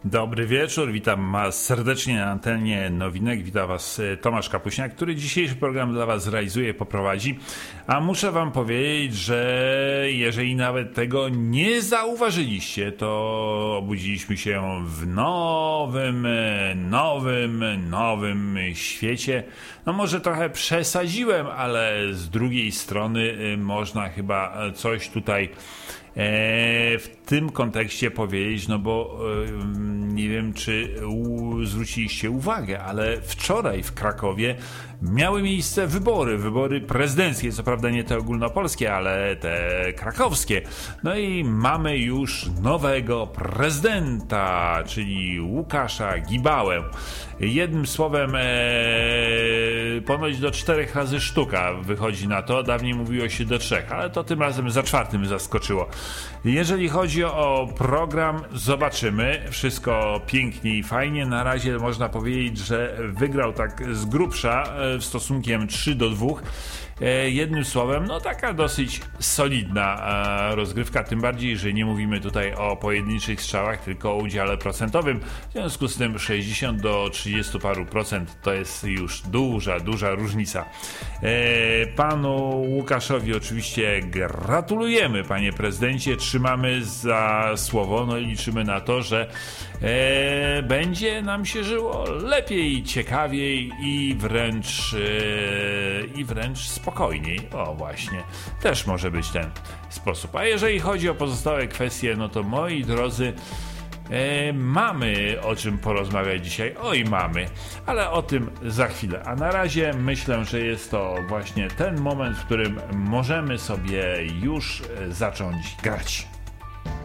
Dobry wieczór, witam Was serdecznie na antenie Nowinek, witam Was Tomasz Kapuśniak, który dzisiejszy program dla Was zrealizuje, poprowadzi, a muszę Wam powiedzieć, że jeżeli nawet tego nie zauważyliście, to obudziliśmy się w nowym świecie. No może trochę przesadziłem, ale z drugiej strony można chyba coś tutaj w tym kontekście powiedzieć, no bo nie wiem, czy zwróciliście uwagę, ale wczoraj w Krakowie miały miejsce wybory prezydenckie, co prawda nie te ogólnopolskie, ale te krakowskie. No i mamy już nowego prezydenta, czyli Łukasza Gibałę. Jednym słowem, ponoć do 4 razy sztuka wychodzi na to. Dawniej mówiło się do 3, ale to tym razem za 4 zaskoczyło. Jeżeli chodzi o program, zobaczymy. Wszystko pięknie i fajnie. Na razie można powiedzieć, że wygrał tak z grubsza stosunkiem 3-2. Jednym słowem, no taka dosyć solidna rozgrywka, tym bardziej, że nie mówimy tutaj o pojedynczych strzałach, tylko o udziale procentowym. W związku z tym 60 do 30 paru procent to jest już duża różnica. Panu Łukaszowi oczywiście gratulujemy, panie prezydencie, trzymamy za słowo, no i liczymy na to, że będzie nam się żyło lepiej, ciekawiej i wręcz spokojniej. O właśnie, też może być ten sposób. A jeżeli chodzi o pozostałe kwestie, no to moi drodzy, mamy o czym porozmawiać dzisiaj. Oj, mamy, ale o tym za chwilę. A na razie myślę, że jest to właśnie ten moment, w którym możemy sobie już zacząć grać.